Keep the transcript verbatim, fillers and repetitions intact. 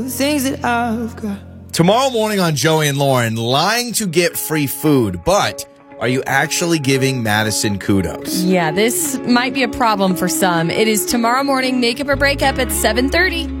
things that I've got. Tomorrow morning on Joey and Lauren, lying to get free food, but are you actually giving Madison kudos? Yeah, this might be a problem for some. It is tomorrow morning, Makeup or Breakup at seven thirty.